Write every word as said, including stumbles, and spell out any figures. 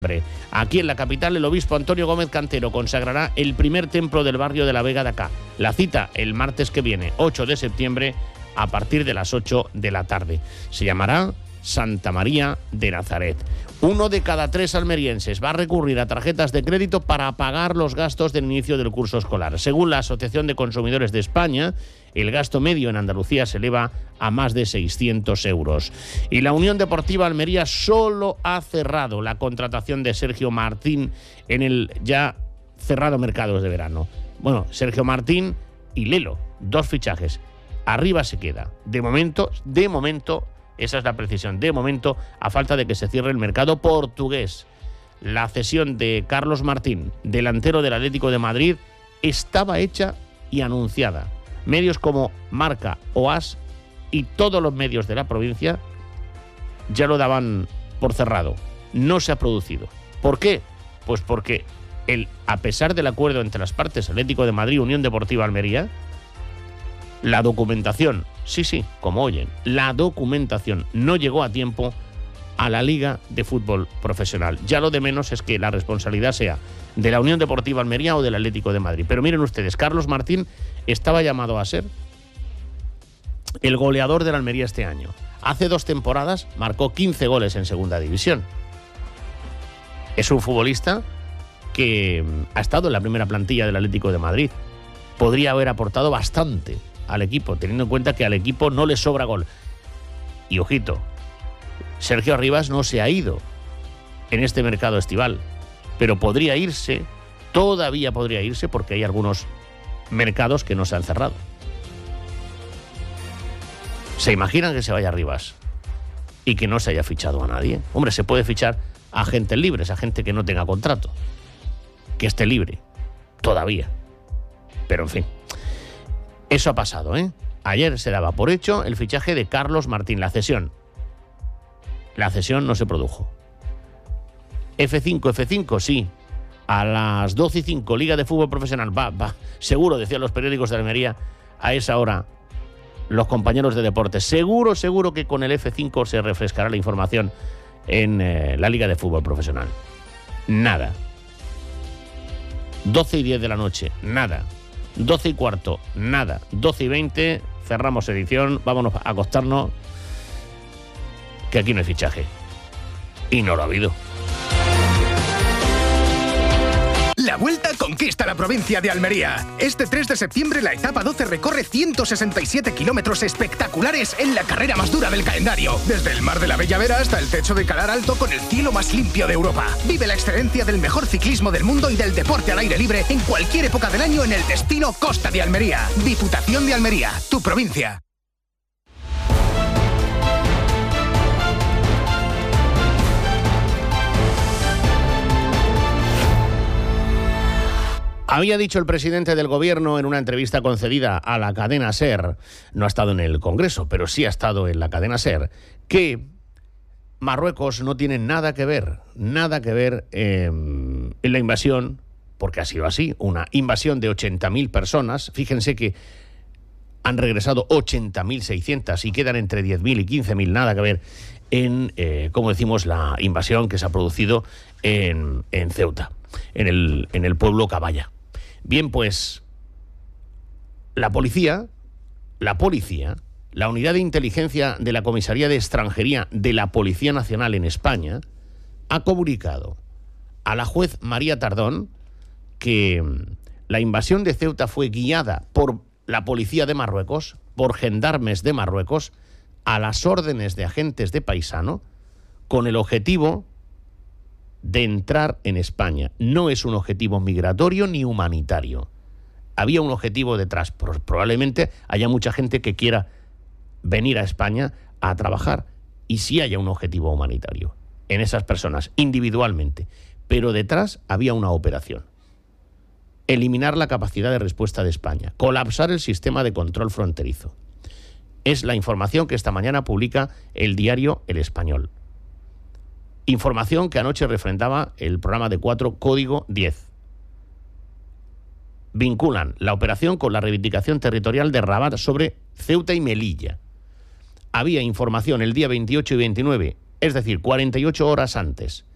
Aquí en la capital, el obispo Antonio Gómez Cantero consagrará el primer templo del barrio de la Vega de Acá. La cita el martes que viene, ocho de septiembre, a partir de las ocho de la tarde. Se llamará Santa María de Nazaret. Uno de cada tres almerienses va a recurrir a tarjetas de crédito para pagar los gastos del inicio del curso escolar. Según la Asociación de Consumidores de España, el gasto medio en Andalucía se eleva a más de seiscientos euros. Y la Unión Deportiva Almería solo ha cerrado la contratación de Sergio Martín en el ya cerrado mercado de verano. Bueno, Sergio Martín y Lelo, dos fichajes. Arriba se queda. De momento, de momento, esa es la precisión, de momento, a falta de que se cierre el mercado portugués. La cesión de Carlos Martín, delantero del Atlético de Madrid, estaba hecha y anunciada. Medios como Marca o As y todos los medios de la provincia ya lo daban por cerrado. No se ha producido. ¿Por qué? Pues porque, el, a pesar del acuerdo entre las partes Atlético de Madrid y Unión Deportiva Almería, la documentación, sí, sí, como oyen, la documentación no llegó a tiempo a la Liga de Fútbol Profesional. Ya lo de menos es que la responsabilidad sea de la Unión Deportiva Almería o del Atlético de Madrid. Pero miren ustedes, Carlos Martín estaba llamado a ser el goleador de la Almería este año. Hace dos temporadas marcó quince goles en Segunda División. Es un futbolista que ha estado en la primera plantilla del Atlético de Madrid. Podría haber aportado bastante al equipo, teniendo en cuenta que al equipo no le sobra gol. Y ojito, Sergio Arribas no se ha ido en este mercado estival, pero podría irse, todavía podría irse, porque hay algunos mercados que no se han cerrado. ¿Se imaginan que se vaya Arribas y que no se haya fichado a nadie? Hombre, se puede fichar a agentes libres, a gente que no tenga contrato, que esté libre, todavía. Pero en fin, eso ha pasado, ¿eh? Ayer se daba por hecho el fichaje de Carlos Martín, la cesión. La cesión no se produjo. F cinco, F cinco, sí. A las doce y cinco, Liga de Fútbol Profesional. Va, va. Seguro, decían los periódicos de Almería, a esa hora, los compañeros de deportes. Seguro, seguro que con el F cinco se refrescará la información en eh, la Liga de Fútbol Profesional. Nada. doce y diez de la noche, nada. doce y cuarto, nada. doce y veinte, cerramos edición, vámonos a acostarnos, que aquí no hay fichaje. Y no lo ha habido. La Vuelta conquista la provincia de Almería. Este tres de septiembre la etapa doce recorre ciento sesenta y siete kilómetros espectaculares en la carrera más dura del calendario. Desde el Mar de la Bella Vera hasta el techo de Calar Alto con el cielo más limpio de Europa. Vive la excelencia del mejor ciclismo del mundo y del deporte al aire libre en cualquier época del año en el destino Costa de Almería. Diputación de Almería, tu provincia. Había dicho el presidente del gobierno en una entrevista concedida a la cadena SER, no ha estado en el Congreso, pero sí ha estado en la cadena SER, que Marruecos no tiene nada que ver, nada que ver eh, en la invasión, porque ha sido así, una invasión de ochenta mil personas. Fíjense que han regresado ochenta mil seiscientas y quedan entre diez mil y quince mil, nada que ver en, eh, como decimos, la invasión que se ha producido en, en Ceuta, en el, en el pueblo Cabaya. Bien, pues la policía, la policía, la unidad de inteligencia de la Comisaría de Extranjería de la Policía Nacional en España ha comunicado a la juez María Tardón que la invasión de Ceuta fue guiada por la policía de Marruecos, por gendarmes de Marruecos, a las órdenes de agentes de paisano, con el objetivo de entrar en España. No es un objetivo migratorio ni humanitario. Había un objetivo detrás. Probablemente haya mucha gente que quiera venir a España a trabajar y sí haya un objetivo humanitario en esas personas, individualmente. Pero detrás había una operación. Eliminar la capacidad de respuesta de España. Colapsar el sistema de control fronterizo. Es la información que esta mañana publica el diario El Español. Información que anoche refrendaba el programa de cuatro Código diez. Vinculan la operación con la reivindicación territorial de Rabat sobre Ceuta y Melilla. Había información el día veintiocho y veintinueve, es decir, cuarenta y ocho horas antes,